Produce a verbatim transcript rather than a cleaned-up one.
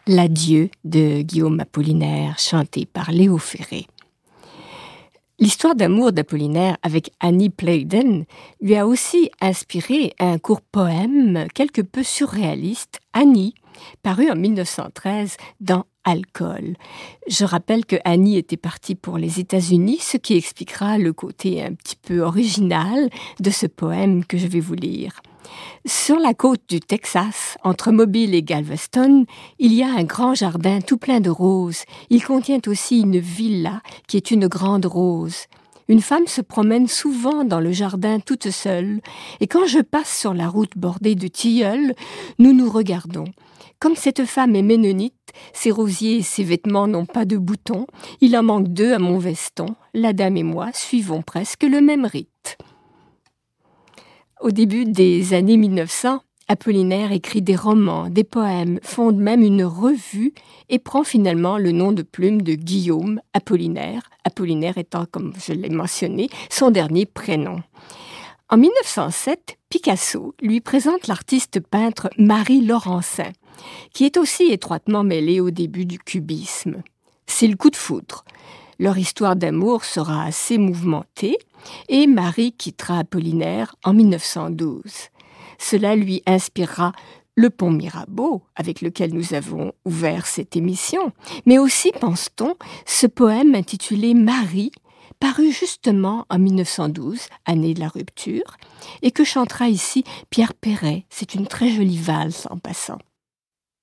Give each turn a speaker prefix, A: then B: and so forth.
A: L'adieu de Guillaume Apollinaire, chanté par Léo Ferré. L'histoire d'amour d'Apollinaire avec Annie Pleiden lui a aussi inspiré un court poème quelque peu surréaliste, Annie, paru en mille neuf cent treize dans Alcool. Je rappelle que Annie était partie pour les États-Unis, ce qui expliquera le côté un petit peu original de ce poème que je vais vous lire. Sur la côte du Texas, entre Mobile et Galveston, il y a un grand jardin tout plein de roses. Il contient aussi une villa qui est une grande rose. Une femme se promène souvent dans le jardin toute seule, et quand je passe sur la route bordée de tilleuls, nous nous regardons. Comme cette femme est ménonite, ses rosiers et ses vêtements n'ont pas de boutons, il en manque deux à mon veston. La dame et moi suivons presque le même rite. Au début des années mille neuf cents, Apollinaire écrit des romans, des poèmes, fonde même une revue et prend finalement le nom de plume de Guillaume Apollinaire, Apollinaire étant, comme je l'ai mentionné, son dernier prénom. En mille neuf cent sept, Picasso lui présente l'artiste peintre Marie Laurencin, qui est aussi étroitement mêlée au début du cubisme. C'est le coup de foudre. Leur histoire d'amour sera assez mouvementée et Marie quittera Apollinaire en mille neuf cent douze. Cela lui inspirera Le Pont Mirabeau, avec lequel nous avons ouvert cette émission, mais aussi, pense-t-on, ce poème intitulé Marie, paru justement en mille neuf cent douze, année de la rupture, et que chantera ici Pierre Perret. C'est une très jolie valse en passant.